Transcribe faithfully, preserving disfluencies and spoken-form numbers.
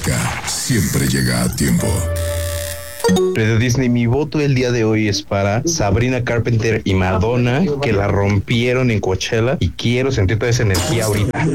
música siempre llega a tiempo. De Disney, mi voto el día de hoy es para Sabrina Carpenter y Madonna, que la rompieron en Coachella y quiero sentir toda esa energía ahorita.